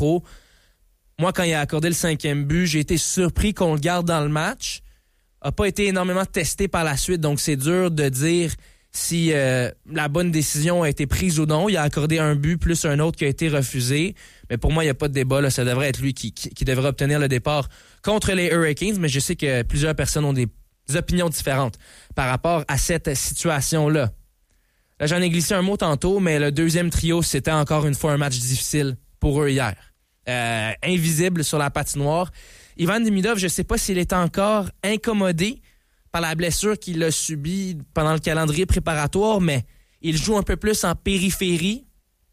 trop. Moi, quand il a accordé le 5e but, j'ai été surpris qu'on le garde dans le match. A pas été énormément testé par la suite, donc c'est dur de dire si la bonne décision a été prise ou non. Il a accordé un but plus un autre qui a été refusé. Mais pour moi, il n'y a pas de débat. Là. Ça devrait être lui qui devrait obtenir le départ contre les Hurricanes. Mais je sais que plusieurs personnes ont des opinions différentes par rapport à cette situation-là. Là, j'en ai glissé un mot tantôt, mais le deuxième trio, c'était encore une fois un match difficile pour eux hier. Invisible sur la patinoire. Ivan Demidov, je ne sais pas s'il est encore incommodé par la blessure qu'il a subie pendant le calendrier préparatoire, mais il joue un peu plus en périphérie.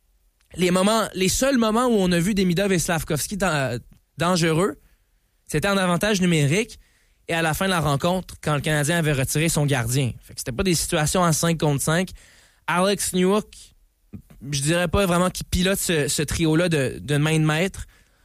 Les seuls moments où on a vu Demidov et Slavkovski dangereux, c'était en avantage numérique et à la fin de la rencontre, quand le Canadien avait retiré son gardien. Fait que c'était pas des situations en 5 contre 5. Alex Newhook, je dirais pas vraiment qu'il pilote ce trio-là de main de maître.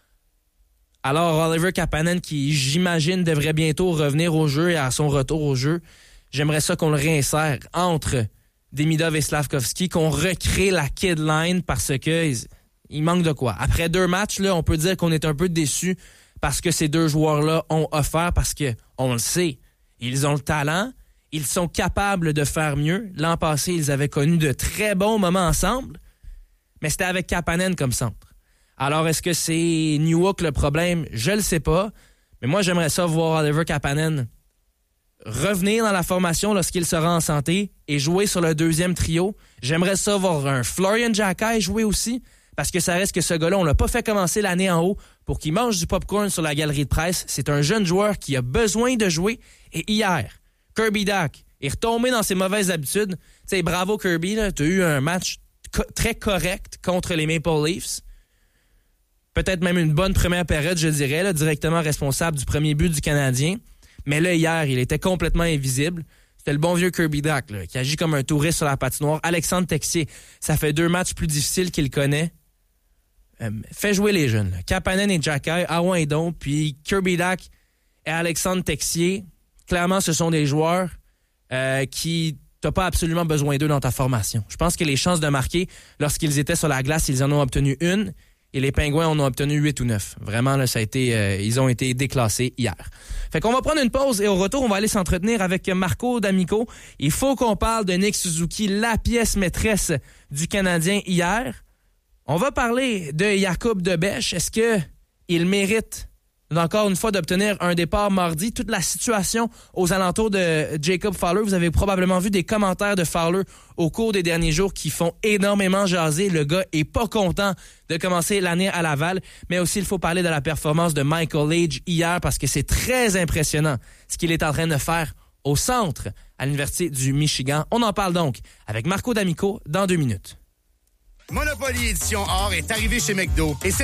Alors, Oliver Kapanen, qui, j'imagine, devrait bientôt revenir au jeu et à son retour au jeu, j'aimerais ça qu'on le réinsère entre Demidov et Slavkovski, qu'on recrée la kid line parce que il manque de quoi. Après 2 matchs, là, on peut dire qu'on est un peu déçus parce que ces 2 joueurs-là ont offert, parce que on le sait, ils ont le talent, ils sont capables de faire mieux. L'an passé, ils avaient connu de très bons moments ensemble, mais c'était avec Kapanen comme centre. Alors, est-ce que c'est Newhook le problème? Je le sais pas. Mais moi, j'aimerais ça voir Oliver Kapanen revenir dans la formation lorsqu'il sera en santé et jouer sur le deuxième trio. J'aimerais ça voir un Florian Xhekaj jouer aussi, parce que ça reste que ce gars-là, on l'a pas fait commencer l'année en haut pour qu'il mange du popcorn sur la galerie de presse. C'est un jeune joueur qui a besoin de jouer. Et hier, Kirby Dach est retombé dans ses mauvaises habitudes. Tu sais, bravo Kirby, tu as eu un match très correct contre les Maple Leafs. Peut-être même une bonne première période, je dirais, là, directement responsable du premier but du Canadien. Mais là, hier, il était complètement invisible. C'était le bon vieux Kirby Dach, là, qui agit comme un touriste sur la patinoire. Alexandre Texier, ça fait 2 matchs plus difficiles qu'il connaît. Fait jouer les jeunes. Là. Kapanen et Xhekaj, Aouin et donc, puis Kirby Dach et Alexandre Texier, clairement, ce sont des joueurs qui t'as pas absolument besoin d'eux dans ta formation. Je pense que les chances de marquer, lorsqu'ils étaient sur la glace, ils en ont obtenu 1. Et les Pingouins en ont obtenu 8 ou 9. Vraiment, là, ça a été, ils ont été déclassés hier. Fait qu'on va prendre une pause et au retour, on va aller s'entretenir avec Marco D'Amico. Il faut qu'on parle de Nick Suzuki, la pièce maîtresse du Canadien hier. On va parler de Jakub Dobeš. Est-ce que il mérite encore une fois d'obtenir un départ mardi? Toute la situation aux alentours de Jacob Fowler. Vous avez probablement vu des commentaires de Fowler au cours des derniers jours qui font énormément jaser. Le gars est pas content de commencer l'année à Laval. Mais aussi, il faut parler de la performance de Michael Leetch hier parce que c'est très impressionnant ce qu'il est en train de faire au centre à l'Université du Michigan. On en parle donc avec Marco D'Amico dans 2 minutes. Monopoly Édition Or est arrivé chez McDo et